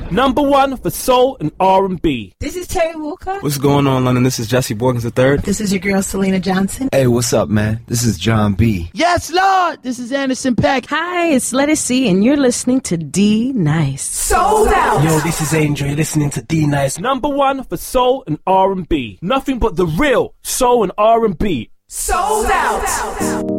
Number one for soul and R&B. This is Terry Walker. What's going on, London? This is Jesse Borkins III. This is your girl, Selena Johnson. Hey, what's up, man? This is John B. Yes, Lord. This is Anderson .Paak. Hi, it's Letty C, and you're listening to D Nice. Sold out. Yo, this is Angel. You're listening to D Nice. Number one for soul and R&B. Nothing but the real soul and R&B. Sold out.